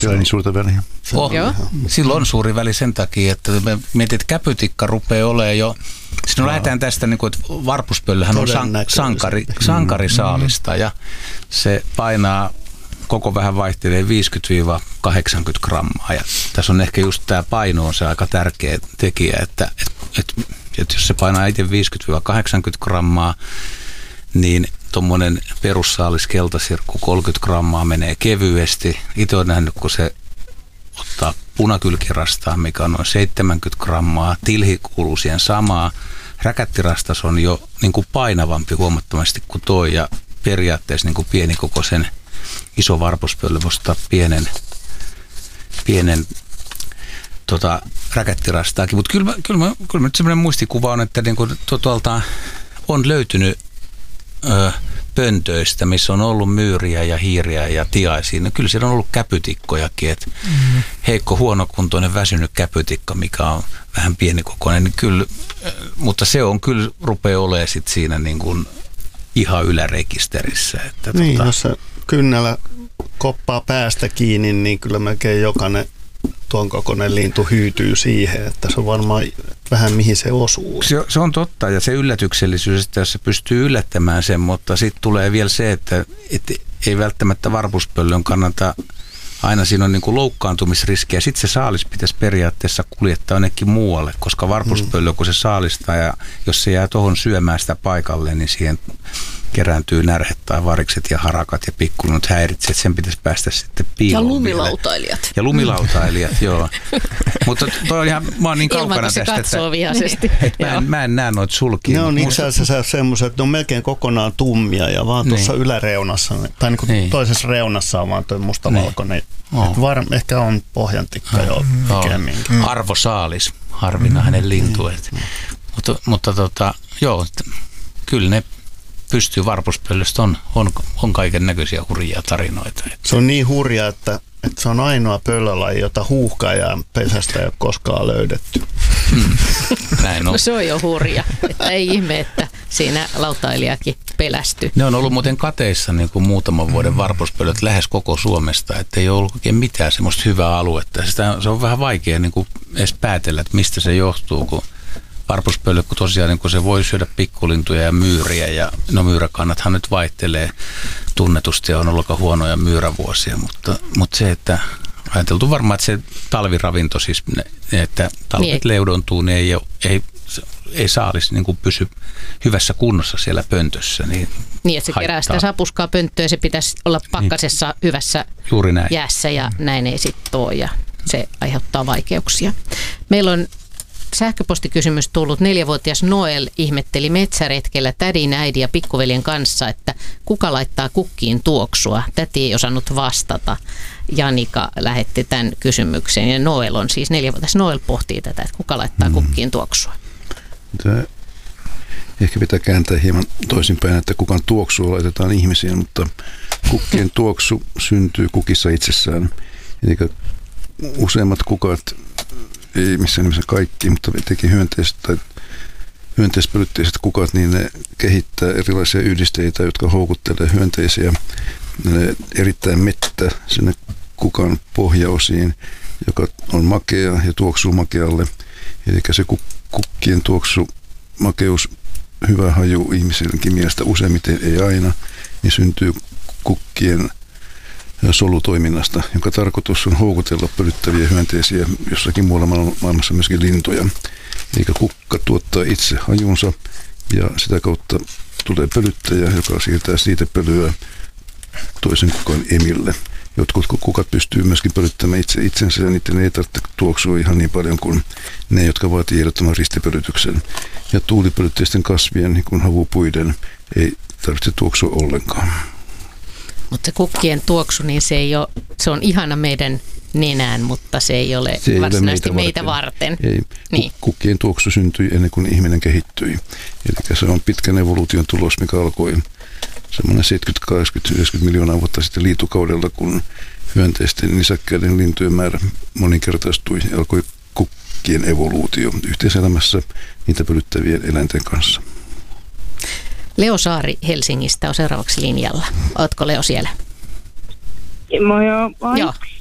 Joo, niin suurta väliä. Silloin on suuri väli sen takia, että me mietin, että käpytikka rupeaa olemaan jo. Sitten lähdetään tästä, niin kuin, että varpuspöllöhän on sankarisaalista ja se painaa, koko vähän vaihtelee 50-80 grammaa. Ja tässä on ehkä just tämä paino on se aika tärkeä tekijä, että jos se painaa itse 50-80 grammaa, niin tuommoinen perussaalis keltasirkku 30 grammaa menee kevyesti. Itse olen nähnyt, kun se ottaa punakylkirastaa, mikä on noin 70 grammaa. Tilhi kuuluu siihen samaa. Räkättirastas on jo niin kuin painavampi huomattavasti kuin tuo ja periaatteessa niin kuin pienikokoisen iso varpuspöllö voi ottaa pienen räkättirastaakin. Mutta kyllä nyt sellainen muistikuva on, että niin kuin tuolta on löytynyt pöntöistä, missä on ollut myyriä ja hiiriä ja tiaisia. No, kyllä siellä on ollut käpytikkojakin, että heikko, huonokuntoinen, väsynyt käpytikka, mikä on vähän pienikokoinen, niin kyllä, mutta se on kyllä rupeaa olemaan sit siinä niin kuin ihan ylärekisterissä. Että niin, jos se kynnällä koppaa päästä kiinni, niin kyllä melkein jokainen tuon kokoinen lintu hyytyy siihen, että se on varmaan vähän mihin se osuu. Se on totta ja se yllätyksellisyys, että jos se pystyy yllättämään sen, mutta sitten tulee vielä se, että ei välttämättä varpuspöllön kannata, aina siinä on niin kuin loukkaantumisriski ja sitten se saalis pitäisi periaatteessa kuljettaa jonnekin muualle, koska varpuspöllö kun se saalistaa ja jos se jää tuohon syömään sitä paikalle, niin siihen kerääntyy närhet tai varikset ja harakat ja pikkulinnut häiritsee, että sen pitäisi päästä sitten piiloon. Ja lumilautailijat. Ja lumilautailijat, joo. Mutta toi on ihan, mä oon niin kaukana tästä, että katsoo vihaisesti. Mä en näe noita sulkia. Ne on itse asiassa semmoiset, että ne on melkein kokonaan tummia ja vaan tuossa yläreunassa, tai niin toisessa reunassa on vaan tuo mustavalkoinen. Ehkä on pohjantikka jo pikemminkin. Arvosaalis, harvinainen lintu. Mutta joo, kyllä ne pystyy varpuspöllöstä, on kaiken näköisiä hurjia tarinoita. Se on niin hurja, että se on ainoa pöllölaji, jota huuhkaajan pesästä ei ole koskaan löydetty. Näin on. No se on jo hurja. Että ei ihme, että siinä lautailijakin pelästyi. Ne on ollut muuten kateissa niin kuin muutaman vuoden varpuspöllöt lähes koko Suomesta, että ei ole ollut oikein mitään semmoista hyvää aluetta. Se on vähän vaikea niin kuin edes päätellä, että mistä se johtuu, kun varpuspöllö, kun tosiaan niin kun se voi syödä pikkulintuja ja myyriä, ja no myyräkannathan nyt vaihtelee tunnetusti ja on ollut huonoja myyrävuosia, mutta se, että ajateltu varmaan, että se talviravinto, siis että talvet leudontuu, niin ei saalis niin kuin pysy hyvässä kunnossa siellä pöntössä. Niin että se kerää sitä sapuskaa pönttöä, se pitäisi olla pakkasessa hyvässä jäässä ja näin ei sitten ole ja se aiheuttaa vaikeuksia. Meillä on sähköpostikysymys tullut. 4-vuotias Noel ihmetteli metsäretkellä tädin, äidin ja pikkuveljen kanssa, että kuka laittaa kukkiin tuoksua. Täti ei osannut vastata. Janika lähetti tämän kysymyksen ja Noel on siis 4-vuotias. Noel pohtii tätä, että kuka laittaa kukkiin tuoksua. Tämä ehkä pitää kääntää hieman toisinpäin, että kukaan tuoksua laitetaan ihmisiin, mutta kukkien tuoksu syntyy kukissa itsessään. Eli useimmat kukat, ei missään nimessä kaikki, mutta etenkin hyönteiset tai hyönteispölytteiset kukat, niin ne kehittää erilaisia yhdisteitä, jotka houkuttelee hyönteisiä erittäin mettä sinne kukan pohjaosiin, joka on makea ja tuoksuu makealle. Eli se kukkien tuoksu, makeus, hyvä haju ihmisenkin mielestä useimmiten, ei aina, niin syntyy kukkien solutoiminnasta, jonka tarkoitus on houkutella pölyttäviä hyönteisiä jossakin muualla maailmassa myöskin lintuja. Eli kukka tuottaa itse hajunsa ja sitä kautta tulee pölyttäjä, joka siirtää siitä pölyä toisen kukan emille. Jotkut kukat pystyy myöskin pölyttämään itse itsensä ja niiden ei tarvitse tuoksua ihan niin paljon kuin ne, jotka vaatii ehdottoman ristipölytyksen. Ja tuulipölytteisten kasvien, niin kuin havupuiden, ei tarvitse tuoksua ollenkaan. Mutta se kukkien tuoksu, niin se on ihana meidän nenään, mutta se ei ole varsinaisesti meitä varten. Ei. Niin. Kukkien tuoksu syntyi ennen kuin ihminen kehittyi. Eli se on pitkän evoluution tulos, mikä alkoi semmoinen 70, 80, 90 miljoonaa vuotta sitten liitukaudella, kun hyönteisten nisäkkäiden lintujen määrä moninkertaistui ja alkoi kukkien evoluutio yhteiselämässä niitä pölyttävien eläinten kanssa. Leo Saari Helsingistä on seuraavaksi linjalla. Ootko Leo siellä? Moi. Joo.